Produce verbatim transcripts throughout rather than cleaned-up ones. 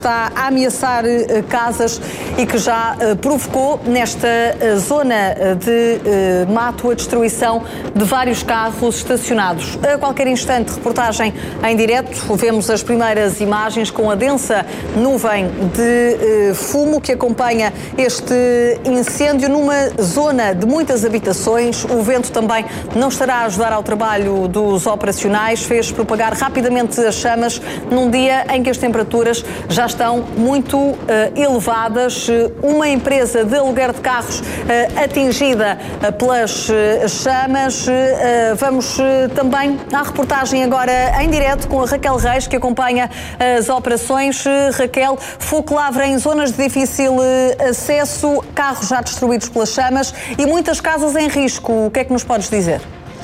está a ameaçar uh, casas e que já uh, provocou nesta uh, zona de uh, mato a destruição de vários carros estacionados. A qualquer instante, reportagem em direto, vemos as primeiras imagens com a densa nuvem de uh, fumo que acompanha este incêndio numa zona de muitas habitações. O vento também não estará a ajudar ao trabalho dos operacionais, fez propagar rapidamente as chamas num dia em que as temperaturas já estão muito uh, elevadas. Uma empresa de aluguer de carros uh, atingida uh, pelas uh, chamas. Uh, vamos uh, também à reportagem agora em direto com a Raquel Reis, que acompanha as operações. Uh, Raquel, fogo lavra em zonas de difícil uh, acesso, carros já destruídos pelas chamas e muitas casas em risco. O que é que nos podes dizer?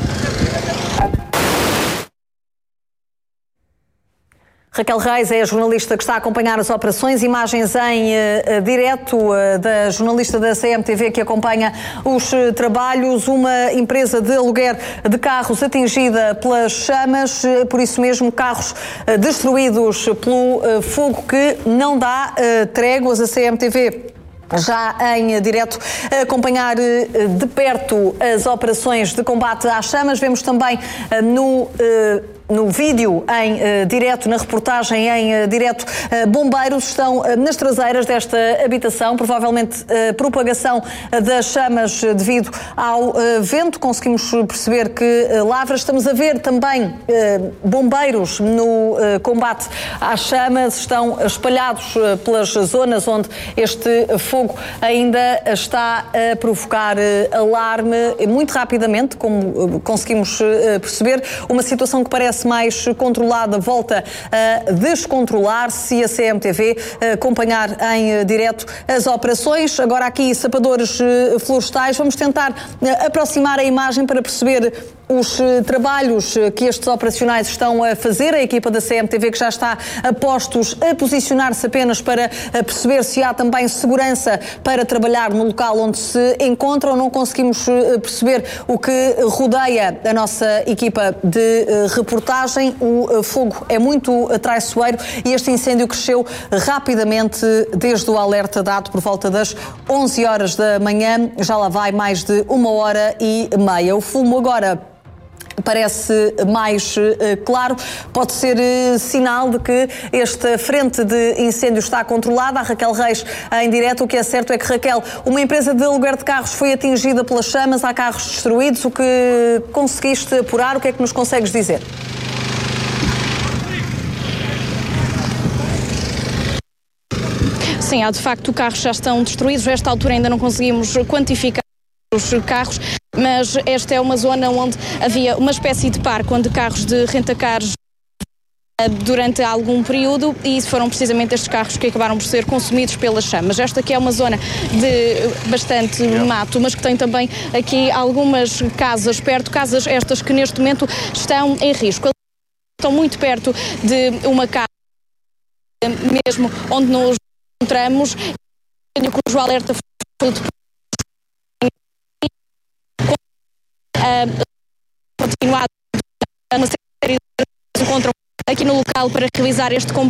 Raquel Reis é a jornalista que está a acompanhar as operações, imagens em uh, direto uh, da jornalista da C M T V que acompanha os uh, trabalhos, uma empresa de aluguer de carros atingida pelas chamas, uh, por isso mesmo carros uh, destruídos pelo uh, fogo que não dá uh, tréguas. A C M T V já em direto a acompanhar de perto as operações de combate às chamas. Vemos também no No vídeo em uh, direto, na reportagem em uh, direto, uh, bombeiros estão uh, nas traseiras desta habitação, provavelmente uh, propagação uh, das chamas uh, devido ao uh, vento. Conseguimos perceber que uh, lavra. Estamos a ver também uh, bombeiros no uh, combate às chamas, estão espalhados uh, pelas zonas onde este fogo ainda está a provocar uh, alarme muito rapidamente, como uh, conseguimos uh, perceber. Uma situação que parece mais controlada volta a descontrolar-se e a C M T V a acompanhar em direto as operações. Agora aqui sapadores florestais. Vamos tentar aproximar a imagem para perceber os trabalhos que estes operacionais estão a fazer. A equipa da C M T V que já está a postos a posicionar-se apenas para perceber se há também segurança para trabalhar no local onde se encontram. Não conseguimos perceber o que rodeia a nossa equipa de reportagem. O fogo é muito traiçoeiro e este incêndio cresceu rapidamente desde o alerta dado por volta das onze horas da manhã. Já lá vai mais de uma hora e meia. O fumo agora parece mais uh, claro, pode ser uh, sinal de que esta frente de incêndio está controlada. A Raquel Reis em direto. O que é certo é que, Raquel, uma empresa de aluguer de carros foi atingida pelas chamas, há carros destruídos. O que conseguiste apurar? O que é que nos consegues dizer? Sim, há de facto carros já estão destruídos. A esta altura ainda não conseguimos quantificar os carros, mas esta é uma zona onde havia uma espécie de parque onde carros de rentacares durante algum período e foram precisamente estes carros que acabaram por ser consumidos pelas chamas. Esta aqui é uma zona de bastante mato, mas que tem também aqui algumas casas perto, casas estas que neste momento estão em risco. Estão muito perto de uma casa mesmo onde nos encontramos, cujo alerta foi continuado a uma série de se encontram aqui no local para realizar este combate.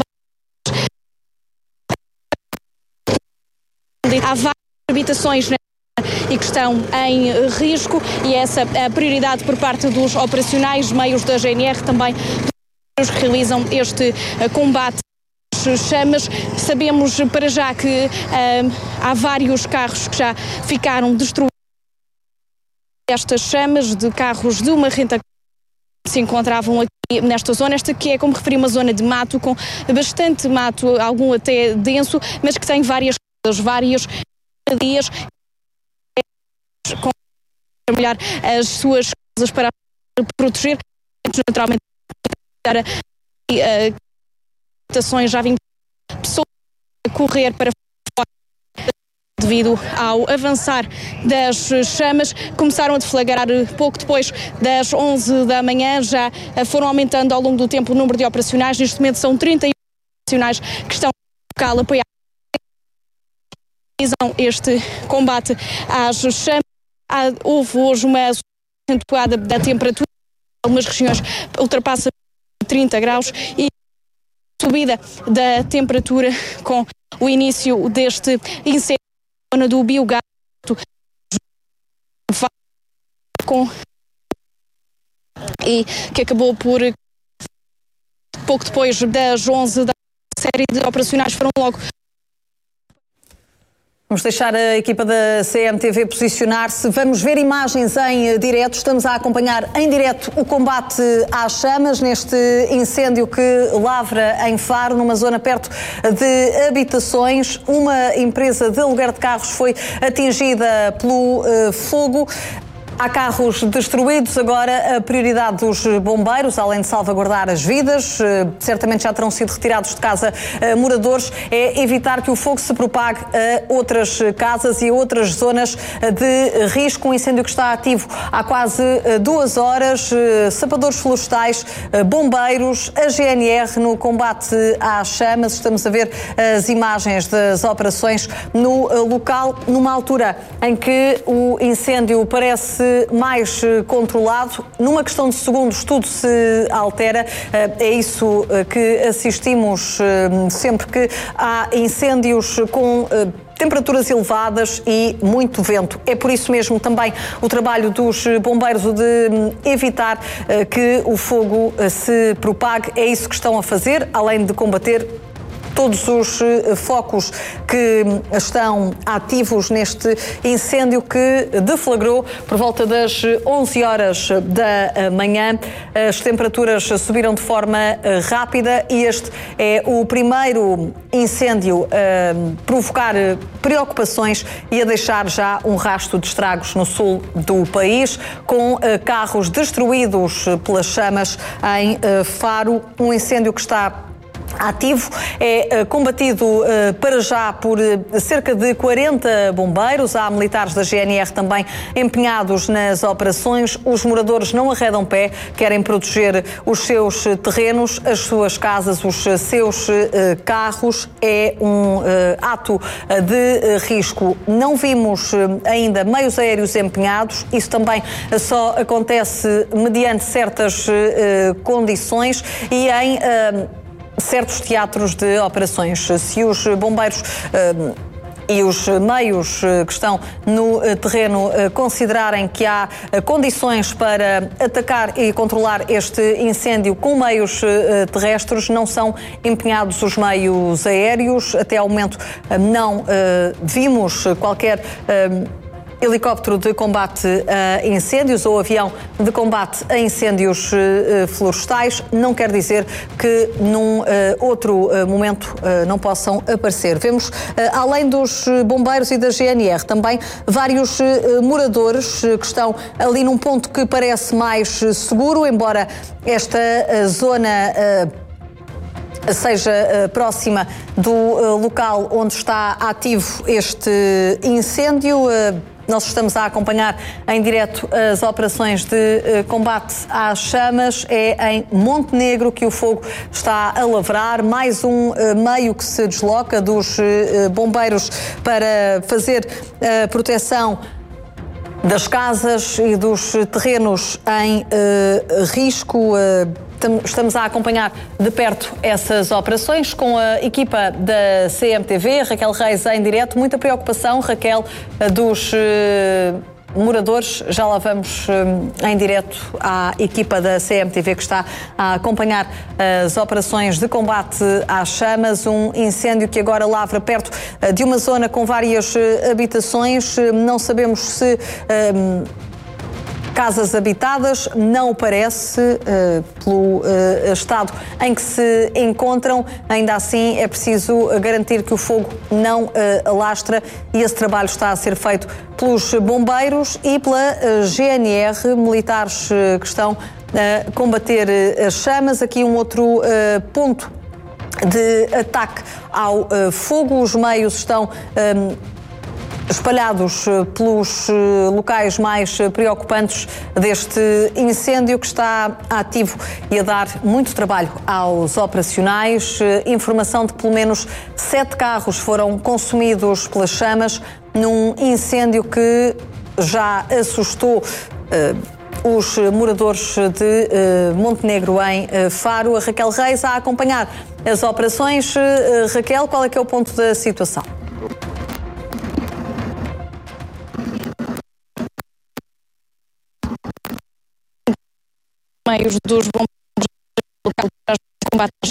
Há várias habitações e que estão em risco e essa é a prioridade por parte dos operacionais, meios da G N R também que realizam este combate às chamas. Sabemos para já que uh, há vários carros que já ficaram destruídos. Estas chamas de carros de uma renta que se encontravam aqui nesta zona, esta que é, como referi, uma zona de mato, com bastante mato, algum até denso, mas que tem várias coisas, várias dias com trabalhar as suas casas para proteger, naturalmente, para estações já vêm pessoas a correr para fora devido ao avançar das chamas. Começaram a deflagrar pouco depois das onze da manhã, já foram aumentando ao longo do tempo o número de operacionais. Neste momento são trinta e um operacionais que estão no local apoiados este combate às chamas. Houve hoje uma acentuada da temperatura, algumas regiões ultrapassa trinta graus e subida da temperatura com o início deste incêndio na zona do biogás com e que acabou por pouco depois das onze da série de operacionais foram logo. Vamos deixar a equipa da C M T V posicionar-se. Vamos ver imagens em direto. Estamos a acompanhar em direto o combate às chamas neste incêndio que lavra em Faro, numa zona perto de habitações. Uma empresa de aluguer de carros foi atingida pelo uh, fogo. Há carros destruídos. Agora a prioridade dos bombeiros, além de salvaguardar as vidas, certamente já terão sido retirados de casa moradores, é evitar que o fogo se propague a outras casas e a outras zonas de risco. Um incêndio que está ativo há quase duas horas. Sapadores florestais, bombeiros, a G N R no combate às chamas. Estamos a ver as imagens das operações no local, numa altura em que o incêndio parece mais controlado. Numa questão de segundos tudo se altera. É isso que assistimos sempre que há incêndios com temperaturas elevadas e muito vento. É por isso mesmo também o trabalho dos bombeiros de evitar que o fogo se propague. É isso que estão a fazer, além de combater todos os focos que estão ativos neste incêndio que deflagrou por volta das onze horas da manhã. As temperaturas subiram de forma rápida e este é o primeiro incêndio a provocar preocupações e a deixar já um rastro de estragos no sul do país, com carros destruídos pelas chamas em Faro. Um incêndio que está ativo, é uh, combatido uh, para já por uh, cerca de quarenta bombeiros. Há militares da G N R também empenhados nas operações. Os moradores não arredam pé, querem proteger os seus terrenos, as suas casas, os seus uh, carros. É um uh, ato uh, de uh, risco. Não vimos uh, ainda meios aéreos empenhados. Isso também uh, só acontece mediante certas uh, condições e em uh, certos teatros de operações. Se os bombeiros uh, e os meios uh, que estão no uh, terreno uh, considerarem que há uh, condições para atacar e controlar este incêndio com meios uh, terrestres, não são empenhados os meios aéreos. Até ao momento uh, não uh, vimos qualquer uh, helicóptero de combate a incêndios ou avião de combate a incêndios uh, florestais. Não quer dizer que num uh, outro uh, momento uh, não possam aparecer. Vemos, uh, além dos bombeiros e da G N R, também vários uh, moradores uh, que estão ali num ponto que parece mais uh, seguro, embora esta uh, zona uh, seja uh, próxima do uh, local onde está ativo este incêndio. Uh, Nós estamos a acompanhar em direto as operações de uh, combate às chamas. É em Montenegro que o fogo está a lavrar. Mais um uh, meio que se desloca dos uh, bombeiros para fazer a uh, proteção das casas e dos terrenos em uh, risco. Uh, Estamos a acompanhar de perto essas operações com a equipa da C M T V, Raquel Reis em direto. Muita preocupação, Raquel, dos uh, moradores. Já lá vamos uh, em direto à equipa da C M T V que está a acompanhar as operações de combate às chamas. Um incêndio que agora lavra perto uh, de uma zona com várias uh, habitações. Uh, não sabemos se Uh, casas habitadas, não parece, uh, pelo uh, estado em que se encontram. Ainda assim, é preciso garantir que o fogo não uh, alastra e esse trabalho está a ser feito pelos bombeiros e pela uh, G N R, militares uh, que estão a combater uh, as chamas. Aqui um outro uh, ponto de ataque ao uh, fogo. Os meios estão Um, espalhados pelos locais mais preocupantes deste incêndio que está ativo e a dar muito trabalho aos operacionais. Informação de que pelo menos sete carros foram consumidos pelas chamas num incêndio que já assustou uh, os moradores de uh, Montenegro em uh, Faro. A Raquel Reis a acompanhar as operações. Raquel, qual é que é o ponto da situação? Meios dos bombeiros local para combate às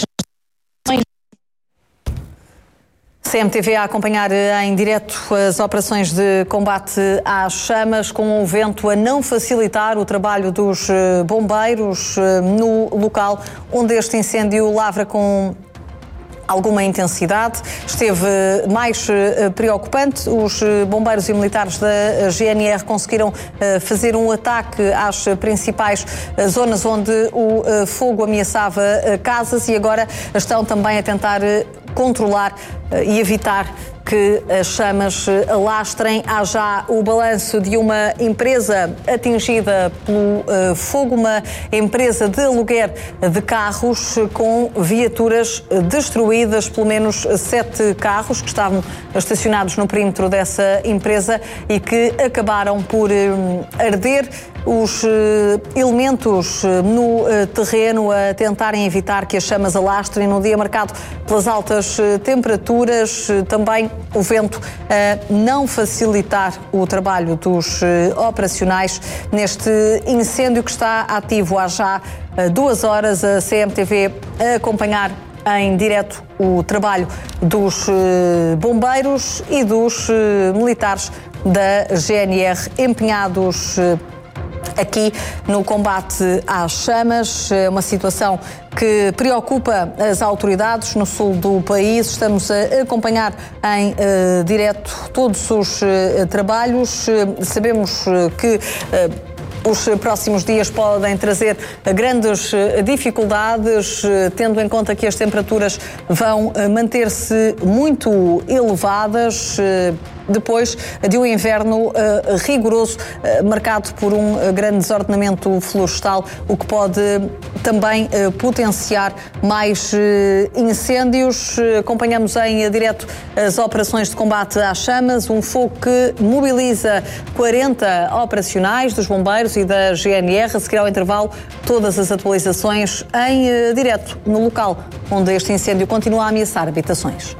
C M T V a acompanhar em direto as operações de combate às chamas, com o vento a não facilitar o trabalho dos bombeiros no local onde este incêndio lavra com alguma intensidade. Esteve mais preocupante. Os bombeiros e militares da G N R conseguiram fazer um ataque às principais zonas onde o fogo ameaçava casas e agora estão também a tentar controlar e evitar que as chamas alastrem. Há já o balanço de uma empresa atingida pelo uh, fogo, uma empresa de aluguer de carros com viaturas destruídas, pelo menos sete carros que estavam estacionados no perímetro dessa empresa e que acabaram por um, arder. Os uh, elementos uh, no uh, terreno a tentarem evitar que as chamas alastrem no dia marcado pelas altas uh, temperaturas, uh, também o vento a não facilitar o trabalho dos uh, operacionais neste incêndio que está ativo há já uh, duas horas. A C M T V a acompanhar em direto o trabalho dos uh, bombeiros e dos uh, militares da G N R empenhados uh, aqui no combate às chamas. É uma situação que preocupa as autoridades no sul do país. Estamos a acompanhar em uh, direto todos os uh, trabalhos. Uh, sabemos uh, que uh, os próximos dias podem trazer grandes dificuldades, tendo em conta que as temperaturas vão manter-se muito elevadas depois de um inverno uh, rigoroso, uh, marcado por um uh, grande desordenamento florestal, o que pode também uh, potenciar mais uh, incêndios. Uh, acompanhamos em direto as operações de combate às chamas, um fogo que mobiliza quarenta operacionais dos bombeiros e da G N R. A seguir ao intervalo, todas as atualizações em uh, direto no local onde este incêndio continua a ameaçar habitações.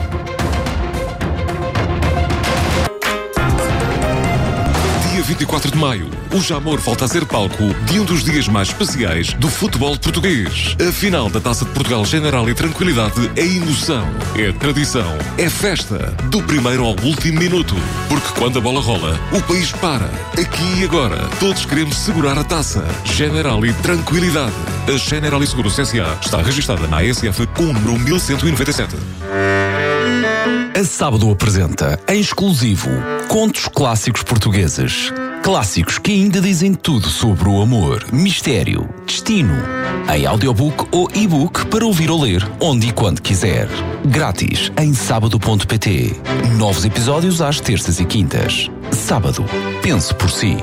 vinte e quatro de maio, o Jamor volta a ser palco de um dos dias mais especiais do futebol português. A final da Taça de Portugal General e Tranquilidade é emoção, é tradição, é festa, do primeiro ao último minuto. Porque quando a bola rola, o país para. Aqui e agora, todos queremos segurar a taça. General e Tranquilidade. A General e Seguros S A está registada na A S F com o número mil cento e noventa e sete. A Sábado apresenta, em exclusivo, contos clássicos portugueses. Clássicos que ainda dizem tudo sobre o amor, mistério, destino. Em audiobook ou e-book para ouvir ou ler, onde e quando quiser. Grátis em sábado ponto pt. Novos episódios às terças e quintas. Sábado. Pense por si.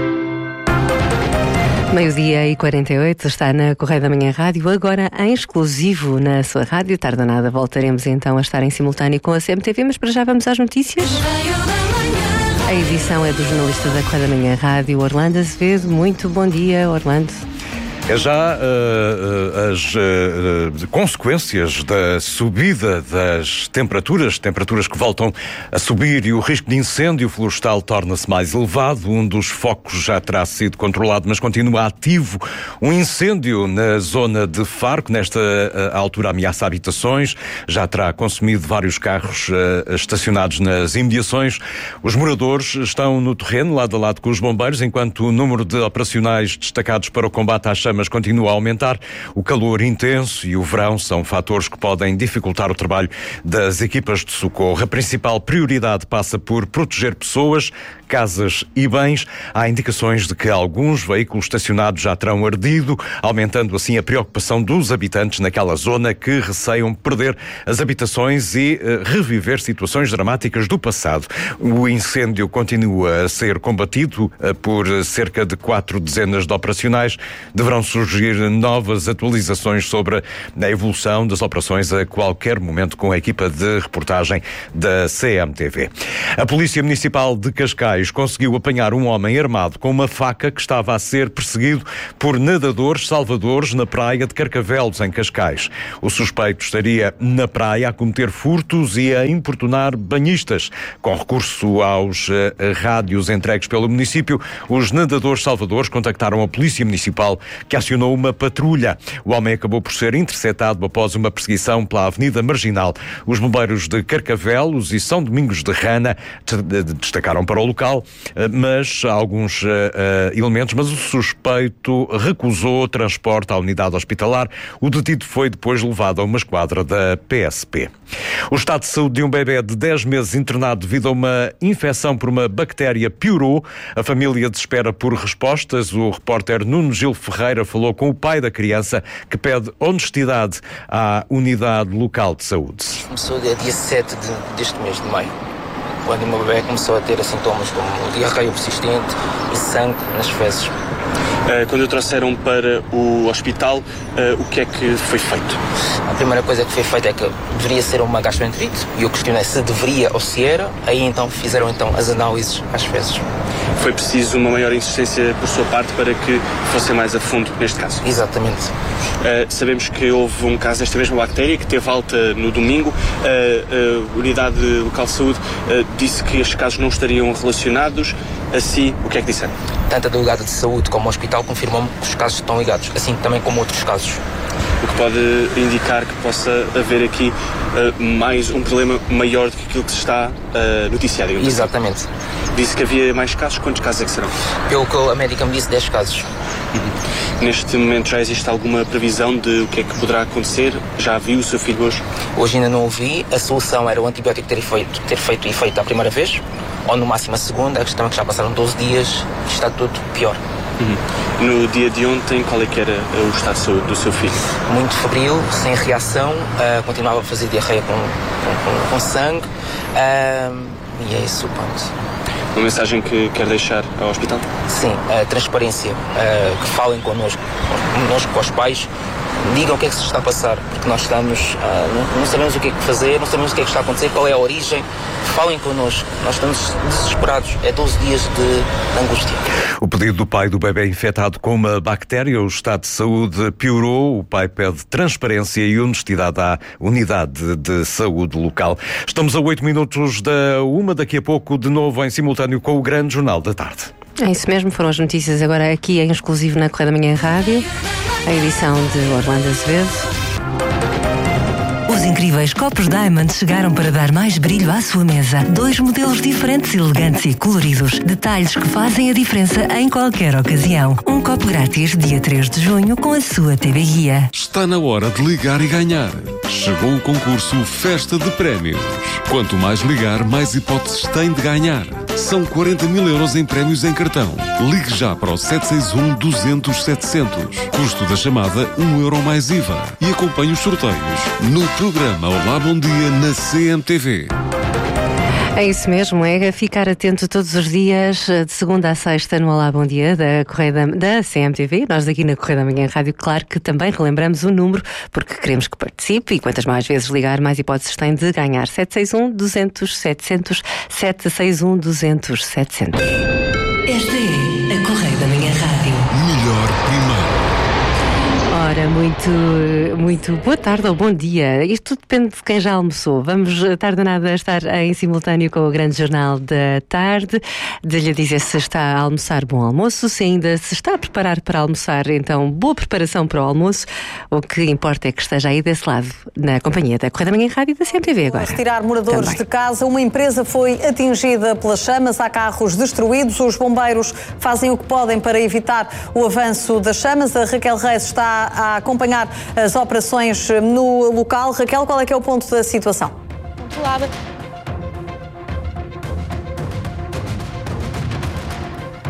Meio-dia e quarenta e oito, está na Correio da Manhã Rádio, agora em exclusivo na sua rádio. Tarde ou nada, voltaremos então a estar em simultâneo com a C M T V, mas para já vamos às notícias. A edição é do jornalista da Correio da Manhã Rádio, Orlando Azevedo. Muito bom dia, Orlando. É já uh, as uh, consequências da subida das temperaturas, temperaturas que voltam a subir e o risco de incêndio florestal torna-se mais elevado. Um dos focos já terá sido controlado, mas continua ativo. Um incêndio na zona de Faro, que nesta uh, altura ameaça habitações, já terá consumido vários carros uh, estacionados nas imediações. Os moradores estão no terreno, lado a lado com os bombeiros, enquanto o número de operacionais destacados para o combate às chamas mas continua a aumentar. O calor intenso e o verão são fatores que podem dificultar o trabalho das equipas de socorro. A principal prioridade passa por proteger pessoas, casas e bens. Há indicações de que alguns veículos estacionados já terão ardido, aumentando assim a preocupação dos habitantes naquela zona que receiam perder as habitações e uh, reviver situações dramáticas do passado. O incêndio continua a ser combatido uh, por cerca de quatro dezenas de operacionais. Deverão poderão surgir novas atualizações sobre a evolução das operações a qualquer momento com a equipa de reportagem da C M T V. A Polícia Municipal de Cascais conseguiu apanhar um homem armado com uma faca que estava a ser perseguido por nadadores salvadores na praia de Carcavelos, em Cascais. O suspeito estaria na praia a cometer furtos e a importunar banhistas. Com recurso aos uh, rádios entregues pelo município, os nadadores salvadores contactaram a Polícia Municipal, que acionou uma patrulha. O homem acabou por ser interceptado após uma perseguição pela Avenida Marginal. Os bombeiros de Carcavelos e São Domingos de Rana destacaram para o local, mas alguns uh, uh, elementos, mas o suspeito recusou transporte à unidade hospitalar. O detido foi depois levado a uma esquadra da P S P. O estado de saúde de um bebê de dez meses internado devido a uma infecção por uma bactéria piorou. A família desespera por respostas. O repórter Nuno Gil Ferreira falou com o pai da criança, que pede honestidade à unidade local de saúde. Começou dia sete de, deste mês de maio, quando o meu bebê começou a ter sintomas como diarreia persistente e sangue nas fezes. Quando o trouxeram para o hospital, o que é que foi feito? A primeira coisa que foi feita é que deveria ser uma gastroenterite, e eu questionei se deveria ou se era. Aí então fizeram então as análises às fezes. Foi preciso uma maior insistência por sua parte para que fossem mais a fundo neste caso? Exatamente. Uh, sabemos que houve um caso desta mesma bactéria que teve alta no domingo. Uh, a Unidade Local de Saúde uh, disse que estes casos não estariam relacionados. Assim, o que é que disseram? Tanto a delegada de saúde como o hospital confirmam que os casos estão ligados, assim também como outros casos. O que pode indicar que possa haver aqui uh, mais um problema maior do que aquilo que se está uh, noticiado. Exatamente. Assim. Disse que havia mais casos. Quantos casos é que serão? Pelo que a médica me disse, dez casos. Uhum. Neste momento já existe alguma previsão de o que é que poderá acontecer? Já viu o seu filho hoje? Hoje ainda não o vi. A solução era o antibiótico ter feito, ter feito efeito a primeira vez, ou no máximo a segunda. A questão é que já passaram doze dias e está tudo pior. Uhum. No dia de ontem, qual é que era o estado de saúde do seu filho? Muito febril, sem reação, uh, continuava a fazer diarreia com, com, com, com sangue, uh, e é isso o ponto. Uma mensagem que quer deixar ao hospital? Sim, a transparência, uh, que falem connosco, connosco, com os pais, digam o que é que se está a passar, porque nós estamos, uh, não, não sabemos o que é que fazer, não sabemos o que é que está a acontecer, qual é a origem. Falem connosco, nós estamos desesperados, é doze dias de angústia. O pedido do pai do bebê infectado com uma bactéria, o estado de saúde piorou. O pai pede transparência e honestidade à unidade de saúde local. Estamos a oito minutos da uma, daqui a pouco de novo em simultâneo com o Grande Jornal da Tarde. É isso mesmo, foram as notícias agora aqui em exclusivo na Correia da Manhã Rádio, a edição de Orlando Azevedo. Os incríveis copos Diamond chegaram para dar mais brilho à sua mesa. Dois modelos diferentes, elegantes e coloridos. Detalhes que fazem a diferença em qualquer ocasião. Um copo grátis dia três de junho com a sua T V Guia. Está na hora de ligar e ganhar. Chegou o concurso Festa de Prémios. Quanto mais ligar, mais hipóteses tem de ganhar. São quarenta mil euros em prémios em cartão. Ligue já para o sete seis um, duzentos, setecentos. Custo da chamada um euro mais I V A. E acompanhe os sorteios no programa Olá Bom Dia na C M T V. É isso mesmo, é ficar atento todos os dias, de segunda a sexta, no Olá Bom Dia da, Correia da, da C M T V. Nós aqui na Correia da Manhã Rádio, claro que também relembramos o número, porque queremos que participe e quantas mais vezes ligar, mais hipóteses tem de ganhar. sete seis um, duzentos, setecentos, sete seis um, duzentos, setecentos. Esta é a Correia da Manhã Rádio. Melhor primeiro. Ora, muito, muito boa tarde ou bom dia. Isto tudo depende de quem já almoçou. Vamos, tarde ou nada, estar em simultâneo com o Grande Jornal da Tarde. De lhe dizer se está a almoçar, bom almoço. Se ainda se está a preparar para almoçar, então boa preparação para o almoço. O que importa é que esteja aí desse lado, na companhia da Correia da Manhã Rádio e da C M T V agora. Retirar moradores também de casa. Uma empresa foi atingida pelas chamas. Há carros destruídos. Os bombeiros fazem o que podem para evitar o avanço das chamas. A Raquel Reis está a acompanhar as operações no local. Raquel, qual é que é o ponto da situação?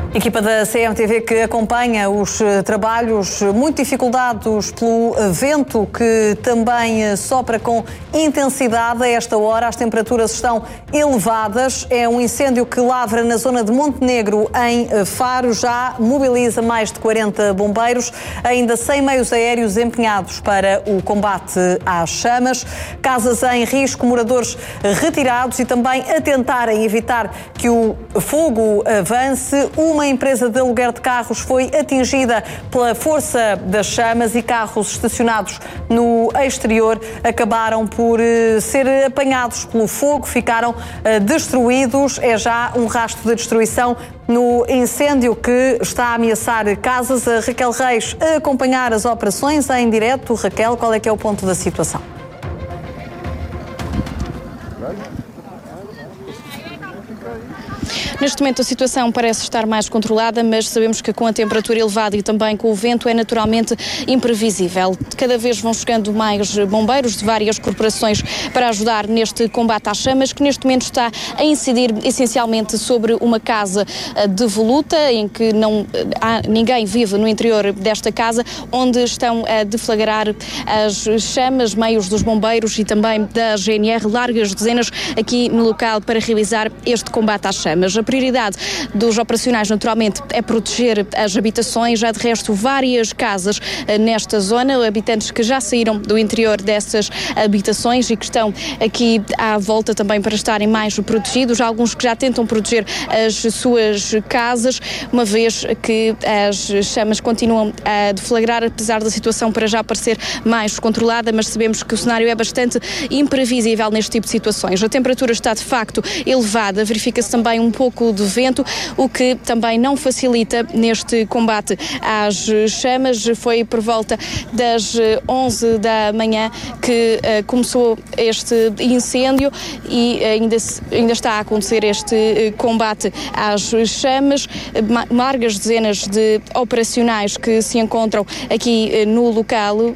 Equipa da C M T V que acompanha os trabalhos, muito dificultados pelo vento que também sopra com intensidade. A esta hora as temperaturas estão elevadas. É um incêndio que lavra na zona de Montenegro, em Faro. Já mobiliza mais de quarenta bombeiros, ainda cem meios aéreos empenhados para o combate às chamas. Casas em risco, moradores retirados e também a tentarem evitar que o fogo avance. Uma empresa de aluguer de carros foi atingida pela força das chamas e carros estacionados no exterior acabaram por ser apanhados pelo fogo, ficaram destruídos. É já um rastro de destruição no incêndio que está a ameaçar casas. A Raquel Reis a acompanhar as operações em direto. Raquel, qual é que é o ponto da situação? Neste momento a situação parece estar mais controlada, mas sabemos que com a temperatura elevada e também com o vento é naturalmente imprevisível. Cada vez vão chegando mais bombeiros de várias corporações para ajudar neste combate às chamas, que neste momento está a incidir essencialmente sobre uma casa devoluta, em que não há ninguém vive no interior desta casa, onde estão a deflagrar as chamas, meios dos bombeiros e também da G N R, largas dezenas aqui no local para realizar este combate às chamas. A prioridade dos operacionais, naturalmente, é proteger as habitações. Já de resto, várias casas nesta zona, habitantes que já saíram do interior dessas habitações e que estão aqui à volta também para estarem mais protegidos. Há alguns que já tentam proteger as suas casas, uma vez que as chamas continuam a deflagrar, apesar da situação para já parecer mais controlada, mas sabemos que o cenário é bastante imprevisível neste tipo de situações. A temperatura está de facto elevada, verifica-se também um pouco de vento, o que também não facilita neste combate às chamas. Foi por volta das onze da manhã que uh, começou este incêndio e ainda, ainda está a acontecer este uh, combate às chamas. Largas dezenas de operacionais que se encontram aqui uh, no local uh,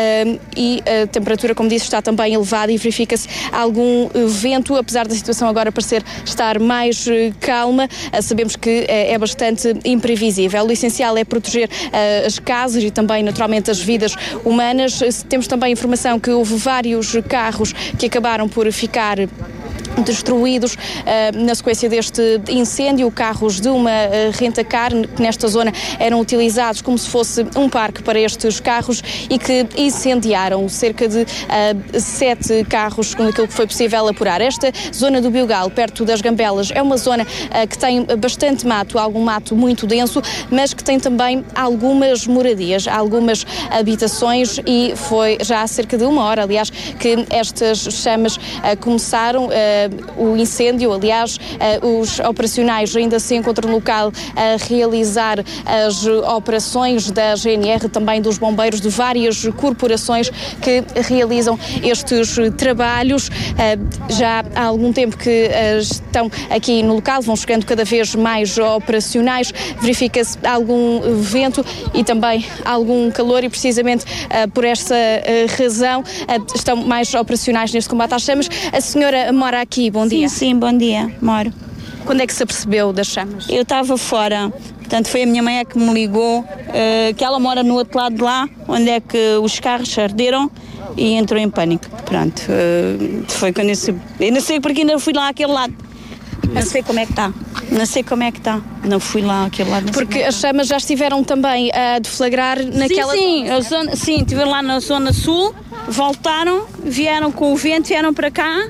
e a temperatura, como disse, está também elevada e verifica-se algum uh, vento, apesar da situação agora parecer estar mais uh, calma. Sabemos que é bastante imprevisível. O essencial é proteger as casas e também, naturalmente, as vidas humanas. Temos também informação que houve vários carros que acabaram por ficar destruídos uh, na sequência deste incêndio, carros de uma uh, renta-car que nesta zona eram utilizados como se fosse um parque para estes carros e que incendiaram cerca de uh, sete carros, segundo aquilo que foi possível apurar. Esta zona do Biogal, perto das Gambelas, é uma zona uh, que tem bastante mato, algum mato muito denso, mas que tem também algumas moradias, algumas habitações e foi já há cerca de uma hora, aliás, que estas chamas uh, começaram. Uh, o incêndio, aliás, os operacionais ainda se encontram no local a realizar as operações da G N R, também dos bombeiros de várias corporações que realizam estes trabalhos. Já há algum tempo que estão aqui no local, vão chegando cada vez mais operacionais, verifica-se algum vento e também algum calor e precisamente por esta razão estão mais operacionais neste combate às chamas. A senhora mora aqui. Bom dia. Sim, sim, bom dia, moro. Quando é que se apercebeu das chamas? Eu estava fora, portanto foi a minha mãe que me ligou, uh, que ela mora no outro lado de lá, onde é que os carros arderam e entrou em pânico. Pronto, uh, foi quando eu soube. Eu não sei porque ainda fui lá àquele lado. Não sei como é que está. Não sei como é que está. Não fui lá àquele lado. Porque as chamas já estiveram também a deflagrar naquela... Sim, sim, a zona, sim, estiveram lá na zona sul, voltaram, vieram com o vento, vieram para cá.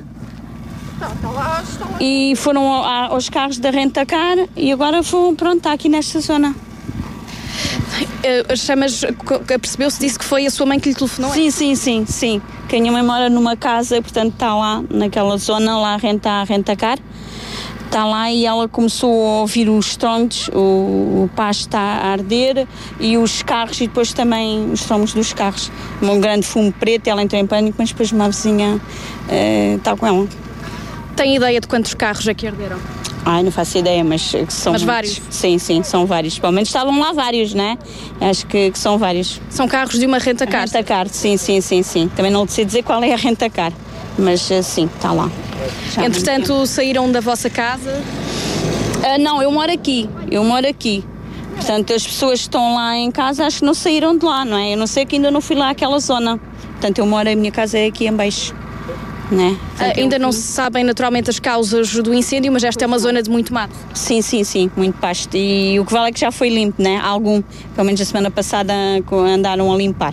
E foram aos carros da renta-car e agora foram, pronto, está aqui nesta zona. As chamas, percebeu-se, disse que foi a sua mãe que lhe telefonou? Sim, sim, sim, sim. Que a minha mãe mora numa casa, portanto está lá, naquela zona, lá a renta, a renta-car. Está lá e ela começou a ouvir os estrondos, o, o pasto está a arder e os carros e depois também os trombos dos carros. Um grande fumo preto, ela entrou em pânico, mas depois uma vizinha eh, está com ela. Tem ideia de quantos carros aqui arderam? Ai, não faço ideia, mas são mas muitos. vários? Sim, sim, são vários. Pelo menos estavam lá vários, né? Acho que, que são vários. São carros de uma renta-car? Renta-car, sim, sim, sim, sim. Também não sei dizer qual é a renta-car, mas sim, está lá. Já Entretanto, saíram da vossa casa? Uh, não, eu moro aqui, eu moro aqui. Portanto, as pessoas que estão lá em casa acho que não saíram de lá, não é? Eu não sei que ainda não fui lá àquela zona. Portanto, eu moro, a minha casa é aqui em baixo. Né? Uh, ainda não se sabem naturalmente as causas do incêndio, mas esta é uma zona de muito mato. Sim, sim, sim, muito pasto. E o que vale é que já foi limpo, né? Algum, pelo menos a semana passada andaram a limpar.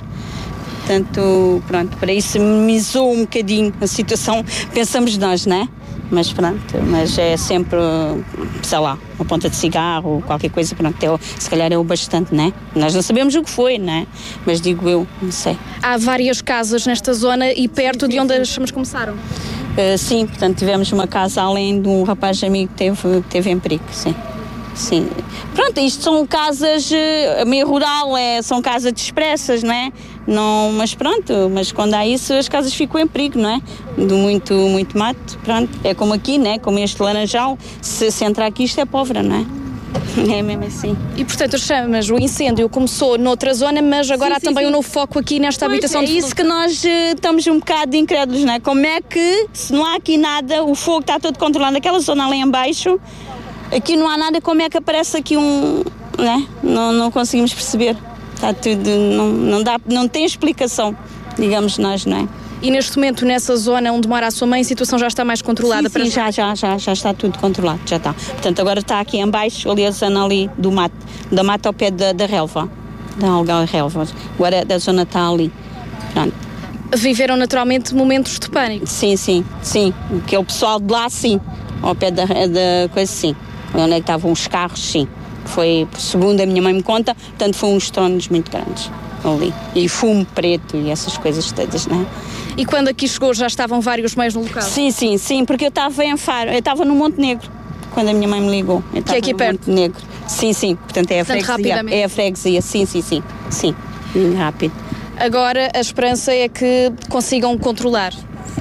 Portanto, pronto, para isso minimizou um bocadinho a situação, pensamos nós, né? Mas pronto, mas é sempre, sei lá, uma ponta de cigarro, qualquer coisa, pronto, é, se calhar é o bastante, né? Nós não sabemos o que foi, né? Mas digo eu, não sei. Há várias casas nesta zona e perto sim, sim, de onde sim. as chamas começaram? Uh, sim, portanto tivemos uma casa além de um rapaz amigo que teve, teve em perigo, sim. Sim. Pronto, isto são casas, a meio rural, é, são casas dispersas, não é? Não, mas pronto, mas quando há isso as casas ficam em perigo, não é? De muito, muito mato, pronto. É como aqui, né? Como este laranjal, se, se entrar aqui isto é pobre, não é? É mesmo assim. E portanto as chamas, o incêndio começou noutra zona, mas agora sim, há sim, também sim. um novo foco aqui nesta pois habitação é de isso fundo. Que nós uh, estamos um bocado incrédulos, não é? Como é que, se não há aqui nada, o fogo está todo controlado, aquela zona ali em baixo, aqui não há nada, como é que aparece aqui um... Né? Não, não conseguimos perceber. Está tudo... Não, não, dá, não tem explicação, digamos nós, não é? E neste momento, nessa zona onde mora a sua mãe, a situação já está mais controlada? Sim, para sim já, já, já, já está tudo controlado, já está. Portanto, agora está aqui em baixo, ali a zona ali do mato, da mata ao pé da, da relva, da algar relva. Agora a zona está ali. Pronto. Viveram naturalmente momentos de pânico? Sim, sim, sim. Que é o pessoal de lá, sim. Ao pé da, da coisa, sim. Onde é que estavam os carros, sim. Foi, segundo a minha mãe me conta, portanto, foram uns tronos muito grandes ali. E fumo preto e essas coisas todas, não é? E quando aqui chegou já estavam vários meios no local? Sim, sim, sim, porque eu estava em Faro, eu estava no Monte Negro, quando a minha mãe me ligou. Eu que é aqui no perto? Monte Negro. Sim, sim, portanto é a portanto, freguesia. É a freguesia, sim, sim, sim, sim, rápido. Agora a esperança é que consigam controlar?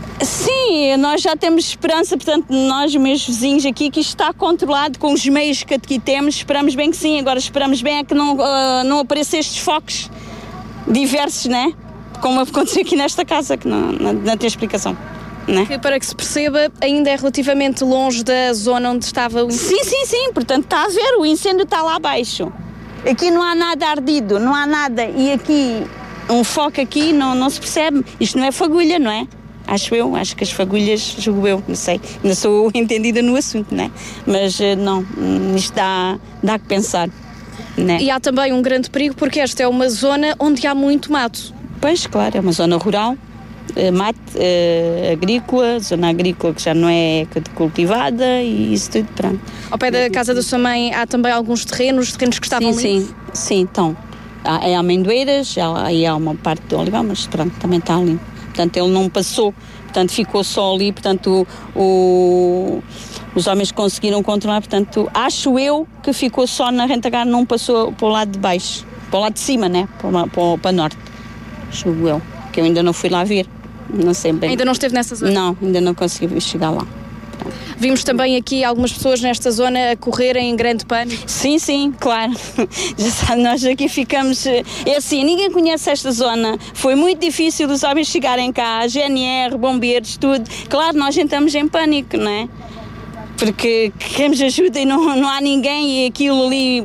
Sim, nós já temos esperança, portanto, nós, meus vizinhos aqui, que isto está controlado com os meios que aqui temos, esperamos bem que sim, agora esperamos bem é que não, uh, não apareçam estes focos diversos, né? Como aconteceu aqui nesta casa, que não, não, não tem explicação. Né? Que, para que se perceba, ainda é relativamente longe da zona onde estava o incêndio. Sim, sim, sim, portanto está a ver, o incêndio está lá abaixo. Aqui não há nada ardido, não há nada, e aqui, um foco aqui não, não se percebe, isto não é fagulha, não é? Acho eu, acho que as fagulhas, julgo eu, não sei, não sou entendida no assunto, né? Mas não, isto dá, dá que pensar. Né? E há também um grande perigo porque esta é uma zona onde há muito mato. Pois, claro, é uma zona rural, mato, agrícola, zona agrícola que já não é cultivada e isso tudo, pronto. Ao pé da casa da sua mãe há também alguns terrenos, terrenos que estavam sim, limpos? Sim, sim, então, há, há amendoeiras, aí há uma parte do olival, mas pronto, também está limpo. Portanto, ele não passou, portanto, ficou só ali, portanto, o, o, os homens conseguiram controlar, portanto, acho eu que ficou só na Rentagar, não passou para o lado de baixo, para o lado de cima, né, para, para, para o norte, julgo eu, que eu ainda não fui lá ver, não sei bem. Ainda não esteve nessa zona? Não, ainda não consegui chegar lá. Vimos também aqui algumas pessoas nesta zona a correrem em grande pânico. Sim, sim, claro. Já sabe, nós aqui ficamos... É assim, ninguém conhece esta zona. Foi muito difícil os homens chegarem cá, G N R, bombeiros, tudo. Claro, nós entramos em pânico, não é? Porque queremos ajuda e não, não há ninguém e aquilo ali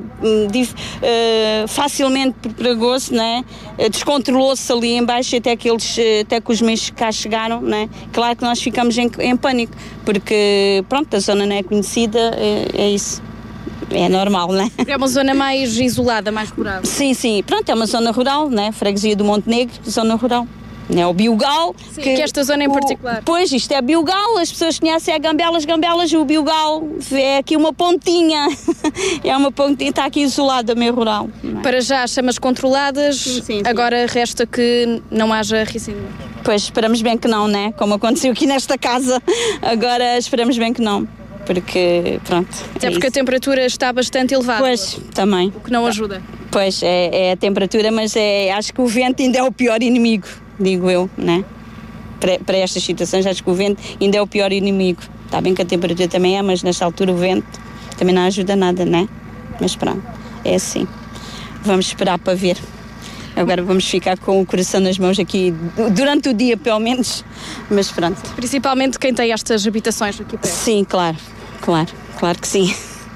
uh, facilmente pregou-se, né? Descontrolou-se ali em baixo até que, eles, até que os meios cá chegaram, né? Claro que nós ficamos em, em pânico, porque pronto, a zona não é conhecida, é, é isso. É normal, né? É uma zona mais isolada, mais rural. Sim, sim, pronto, é uma zona rural, né? Freguesia do Monte Negro, zona rural. É o Biogal. Sim, que, que esta zona em o, particular. Pois, isto é Biogal, as pessoas conhecem a Gambelas, Gambelas, o Biogal é aqui uma pontinha, é uma pontinha, está aqui isolada, meio rural. É? Para já, chamas controladas, sim, sim, sim. Agora resta que não haja risco. Pois, esperamos bem que não, né? Como aconteceu aqui nesta casa, agora esperamos bem que não, porque, pronto. Até é porque isso. A temperatura está bastante elevada. Pois, também. O que não ajuda. Pois, é, é a temperatura, mas é, acho que o vento ainda é o pior inimigo. Digo eu, né? Para, para estas situações, acho que o vento ainda é o pior inimigo. Está bem que a temperatura também é, mas nesta altura o vento também não ajuda nada, né? Mas pronto, é assim. Vamos esperar para ver. Agora vamos ficar com o coração nas mãos aqui durante o dia, pelo menos. Mas pronto. Principalmente quem tem estas habitações aqui perto. Sim, claro, claro, claro que sim.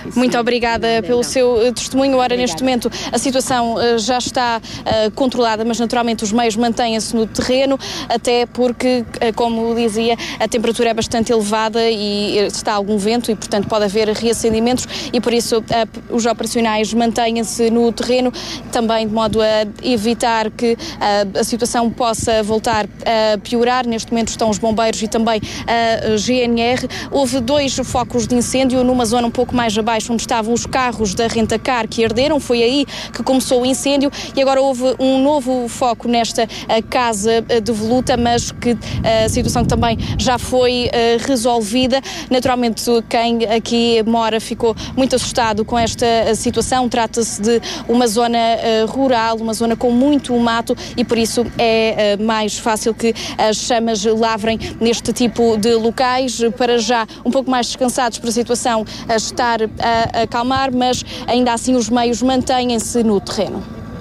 Muito obrigada pelo seu testemunho. Ora, neste momento a situação já está uh, controlada, mas naturalmente os meios mantêm-se no terreno, até porque, uh, como dizia, a temperatura é bastante elevada e está algum vento e, portanto, pode haver reacendimentos e, por isso, uh, os operacionais mantêm-se no terreno, também de modo a evitar que uh, a situação possa voltar a piorar. Neste momento estão os bombeiros e também a G N R. Houve dois focos de incêndio numa zona um pouco mais abaixo, onde estavam os carros da Rentacar que arderam. Foi aí que começou o incêndio e agora houve um novo foco nesta casa de voluta, mas que a situação também já foi uh, resolvida. Naturalmente, quem aqui mora ficou muito assustado com esta situação. Trata-se de uma zona uh, rural, uma zona com muito mato e por isso é uh, mais fácil que as chamas lavrem neste tipo de locais. Para já um pouco mais descansados para a situação a estar a acalmar, mas ainda assim os meios mantêm-se no terreno.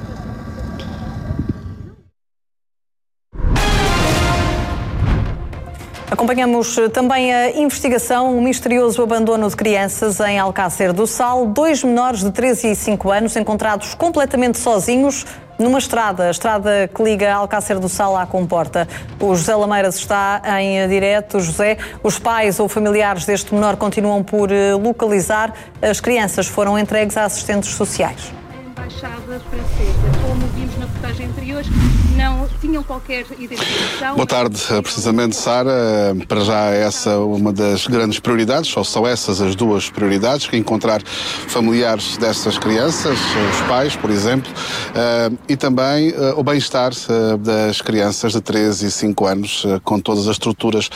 Acompanhamos também a investigação, o misterioso abandono de crianças em Alcácer do Sal. Dois menores de treze e cinco anos encontrados completamente sozinhos numa estrada, a estrada que liga Alcácer do Sal à Comporta. O José Lameiras está em direto. José, os pais ou familiares deste menor continuam por localizar. As crianças foram entregues a assistentes sociais. Embaixada francesa, como vimos na reportagem anterior, não tinham qualquer identificação. Boa tarde, precisamente, Sara. Para já essa é uma das grandes prioridades, ou são essas as duas prioridades, que encontrar familiares dessas crianças, os pais, por exemplo, e também o bem-estar das crianças de treze e cinco anos, com todas as estruturas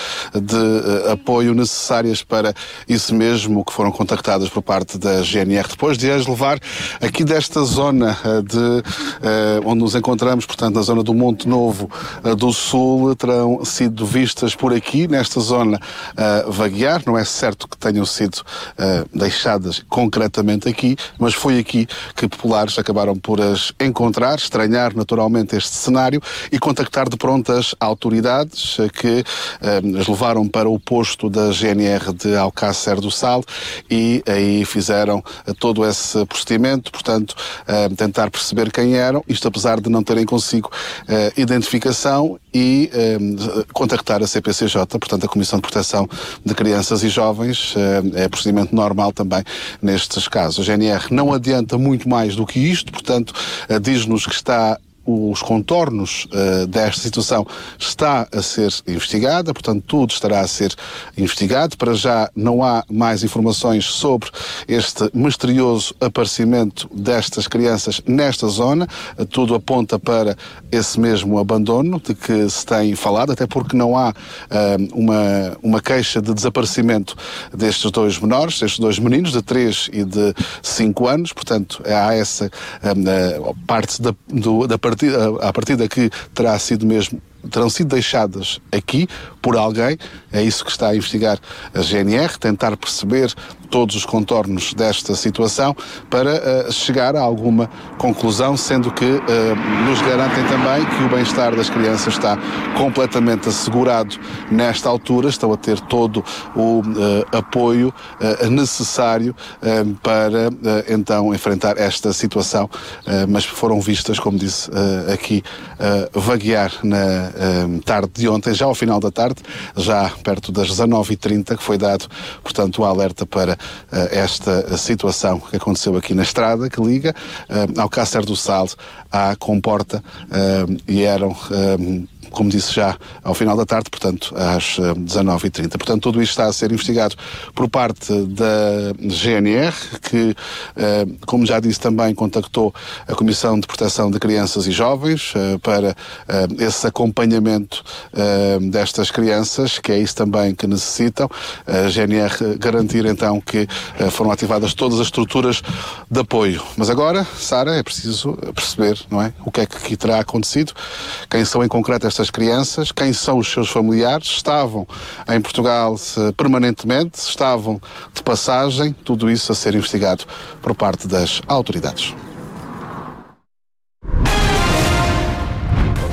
de apoio necessárias para isso mesmo, que foram contactadas por parte da G N R. Depois de as levar aqui desta zona de onde nos encontramos, portanto, na zona do Monte Novo do Sul, terão sido vistas por aqui, nesta zona, uh, vaguear. Não é certo que tenham sido uh, deixadas concretamente aqui, mas foi aqui que populares acabaram por as encontrar, estranhar naturalmente este cenário e contactar de pronto as autoridades uh, que uh, as levaram para o posto da G N R de Alcácer do Sal e aí fizeram uh, todo esse procedimento, portanto, uh, tentar perceber quem eram, isto apesar de não terem consigo uh, identificação e uh, contactar a C P C J, portanto a Comissão de Proteção de Crianças e Jovens, uh, é procedimento normal também nestes casos. A G N R não adianta muito mais do que isto, portanto uh, diz-nos que está os contornos uh, desta situação está a ser investigada, portanto tudo estará a ser investigado. Para já não há mais informações sobre este misterioso aparecimento destas crianças nesta zona, uh, tudo aponta para esse mesmo abandono de que se tem falado, até porque não há uh, uma, uma queixa de desaparecimento destes dois menores, destes dois meninos de três e de cinco anos, portanto há essa uh, parte da, do, da partida a partir daqui terá sido mesmo terão sido deixadas aqui por alguém. É isso que está a investigar a G N R, tentar perceber todos os contornos desta situação para uh, chegar a alguma conclusão, sendo que uh, nos garantem também que o bem-estar das crianças está completamente assegurado nesta altura, estão a ter todo o uh, apoio uh, necessário uh, para uh, então enfrentar esta situação, uh, mas foram vistas, como disse uh, aqui, uh, vaguear na uh, tarde de ontem, já ao final da tarde, já perto das dezanove e trinta, que foi dado, portanto, o alerta para Uh, esta situação que aconteceu aqui na estrada que liga uh, Alcácer do Sal à Comporta uh, e eram, uh, como disse já, ao final da tarde, portanto, às uh, dezanove e trinta. Portanto, tudo isto está a ser investigado por parte da G N R, que, uh, como já disse, também contactou a Comissão de Proteção de Crianças e Jovens uh, para uh, esse acompanhamento uh, destas crianças, que é isso também que necessitam. A G N R garantir, então, que uh, foram ativadas todas as estruturas de apoio. Mas agora, Sara, é preciso perceber, não é? O que é que aqui terá acontecido, quem são em concreto estas crianças, quem são os seus familiares, estavam em Portugal uh, permanentemente, estavam de passagem, tudo isso a ser investigado por parte das autoridades.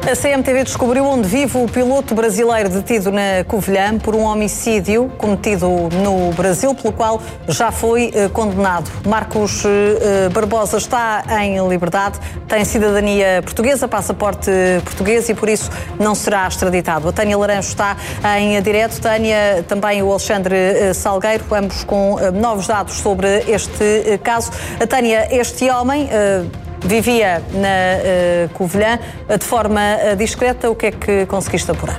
A C M T V descobriu onde vive o piloto brasileiro detido na Covilhã por um homicídio cometido no Brasil, pelo qual já foi eh, condenado. Marcos eh, Barbosa está em liberdade, tem cidadania portuguesa, passaporte português e por isso não será extraditado. A Tânia Laranjo está em direto. Tânia, também o Alexandre eh, Salgueiro, ambos com eh, novos dados sobre este eh, caso. A Tânia, este homem eh, vivia na uh, Covilhã de forma uh, discreta. O que é que conseguiste apurar?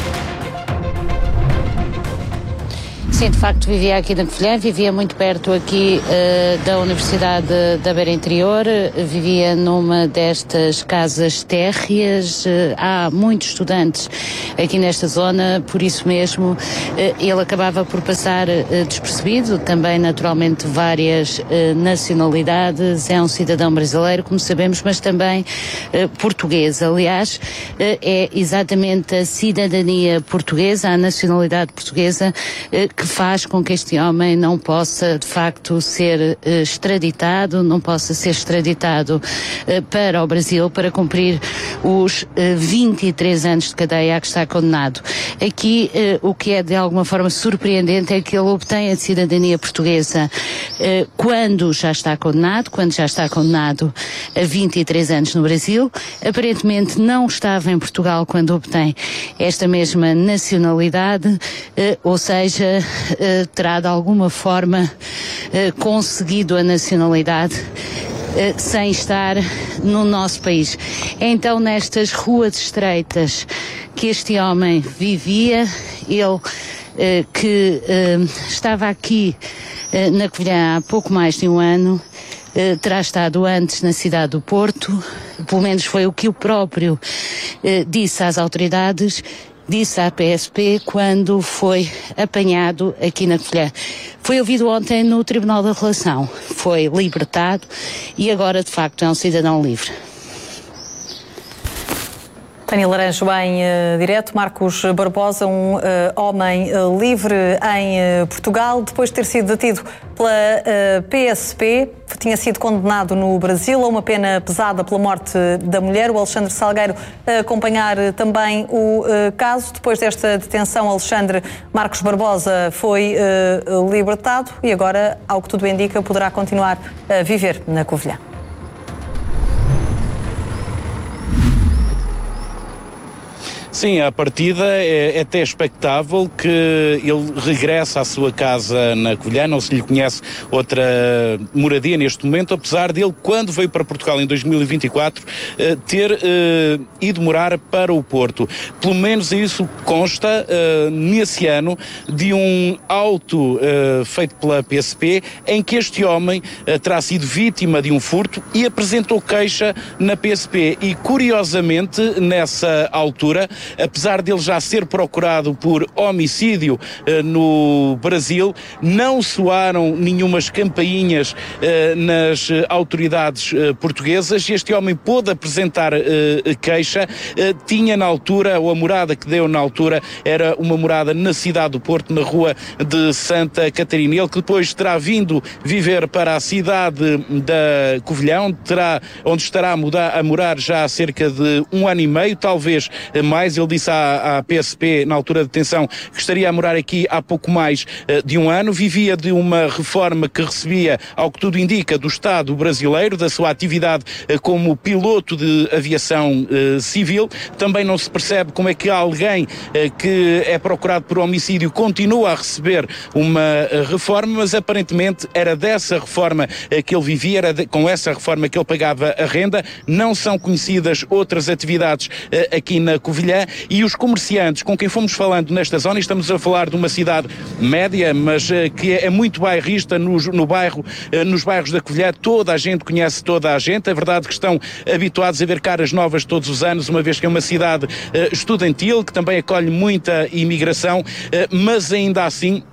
Sim, de facto vivia aqui na Covilhã, vivia muito perto aqui uh, da Universidade da Beira Interior, vivia numa destas casas térreas, uh, há muitos estudantes aqui nesta zona, por isso mesmo uh, ele acabava por passar uh, despercebido, também naturalmente várias uh, nacionalidades, é um cidadão brasileiro, como sabemos, mas também uh, português. Aliás, uh, é exatamente a cidadania portuguesa, a nacionalidade portuguesa, uh, que faz com que este homem não possa, de facto, ser uh, extraditado, não possa ser extraditado uh, para o Brasil para cumprir os uh, vinte e três anos de cadeia a que está condenado. Aqui, uh, o que é de alguma forma surpreendente é que ele obtém a cidadania portuguesa uh, quando já está condenado, quando já está condenado a vinte e três anos no Brasil. Aparentemente não estava em Portugal quando obtém esta mesma nacionalidade, uh, ou seja, Uh, terá de alguma forma uh, conseguido a nacionalidade uh, sem estar no nosso país. É então nestas ruas estreitas que este homem vivia, ele uh, que uh, estava aqui uh, na Covilhã há pouco mais de um ano, uh, terá estado antes na cidade do Porto, pelo menos foi o que o próprio uh, disse às autoridades, disse à P S P quando foi apanhado aqui na Covilhã. Foi ouvido ontem no Tribunal da Relação, foi libertado e agora de facto é um cidadão livre. Tânia Laranjo em uh, direto. Marcos Barbosa, um uh, homem uh, livre em uh, Portugal, depois de ter sido detido pela uh, P S P, tinha sido condenado no Brasil a uma pena pesada pela morte da mulher. O Alexandre Salgueiro a acompanhar uh, também o uh, caso. Depois desta detenção, Alexandre, Marcos Barbosa foi uh, libertado e agora, ao que tudo indica, poderá continuar a viver na Covilhã. Sim, à partida é, é até expectável que ele regresse à sua casa na Covilhã, não se lhe conhece outra moradia neste momento, apesar dele, quando veio para Portugal em dois mil e vinte e quatro, ter uh, ido morar para o Porto. Pelo menos isso consta uh, nesse ano de um auto uh, feito pela P S P em que este homem uh, terá sido vítima de um furto e apresentou queixa na P S P e, curiosamente, nessa altura, apesar dele já ser procurado por homicídio eh, no Brasil, não soaram nenhumas campainhas eh, nas eh, autoridades eh, portuguesas e este homem pôde apresentar eh, queixa. Eh, tinha na altura, ou a morada que deu na altura, era uma morada na cidade do Porto, na rua de Santa Catarina. Ele que depois terá vindo viver para a cidade da Covilhã, onde, terá, onde estará a, mudar, a morar já há cerca de um ano e meio, talvez mais. Ele disse à, à P S P, na altura de detenção, que estaria a morar aqui há pouco mais uh, de um ano. Vivia de uma reforma que recebia, ao que tudo indica, do Estado brasileiro, da sua atividade uh, como piloto de aviação uh, civil. Também não se percebe como é que alguém uh, que é procurado por homicídio continua a receber uma uh, reforma, mas aparentemente era dessa reforma uh, que ele vivia, era de, com essa reforma que ele pagava a renda. Não são conhecidas outras atividades uh, aqui na Covilhã. E os comerciantes com quem fomos falando nesta zona, estamos a falar de uma cidade média, mas uh, que é muito bairrista no, no bairro, uh, nos bairros da Covilhã, toda a gente conhece toda a gente. É verdade que estão habituados a ver caras novas todos os anos, uma vez que é uma cidade uh, estudantil, que também acolhe muita imigração, uh, mas ainda assim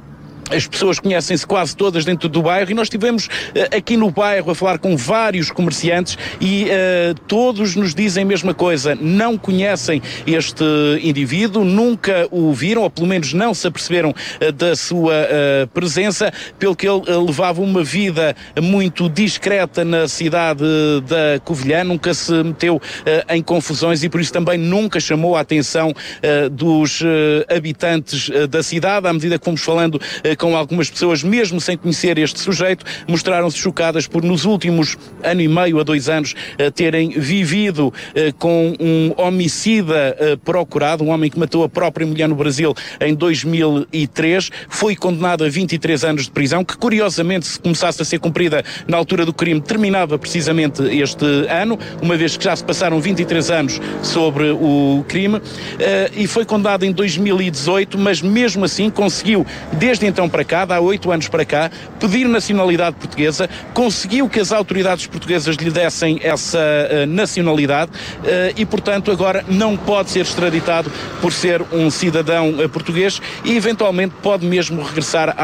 as pessoas conhecem-se quase todas dentro do bairro, e nós estivemos uh, aqui no bairro a falar com vários comerciantes e uh, todos nos dizem a mesma coisa, não conhecem este indivíduo, nunca o viram, ou pelo menos não se aperceberam uh, da sua uh, presença, pelo que ele uh, levava uma vida muito discreta na cidade da Covilhã, nunca se meteu uh, em confusões e por isso também nunca chamou a atenção uh, dos uh, habitantes uh, da cidade. À medida que fomos falando uh, com algumas pessoas, mesmo sem conhecer este sujeito, mostraram-se chocadas por nos últimos ano e meio a dois anos uh, terem vivido uh, com um homicida uh, procurado, um homem que matou a própria mulher no Brasil em dois mil e três, foi condenado a vinte e três anos de prisão, que curiosamente, se começasse a ser cumprida na altura do crime, terminava precisamente este ano, uma vez que já se passaram vinte e três anos sobre o crime, uh, e foi condenado em dois mil e dezoito, mas mesmo assim conseguiu, desde então para cá, há oito anos para cá, pedir nacionalidade portuguesa, conseguiu que as autoridades portuguesas lhe dessem essa uh, nacionalidade uh, e, portanto, agora não pode ser extraditado por ser um cidadão uh, português e, eventualmente, pode mesmo regressar à